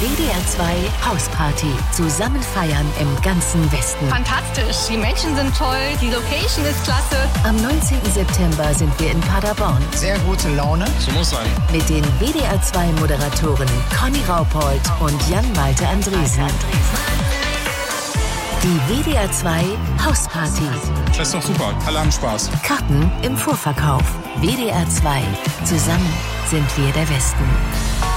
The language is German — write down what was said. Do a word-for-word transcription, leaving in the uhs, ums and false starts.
W D R zwei Hausparty. Zusammen feiern im ganzen Westen. Fantastisch. Die Menschen sind toll. Die Location ist klasse. Am neunzehnten September sind wir in Paderborn. Sehr gute Laune. So muss sein. Mit den W D R zwei Moderatoren Conny Raupold und Jan-Malte Andresen. Die W D R zwei Hausparty. Das ist doch super. Alle haben Spaß. Karten im Vorverkauf. W D R zwei. Zusammen sind wir der Westen.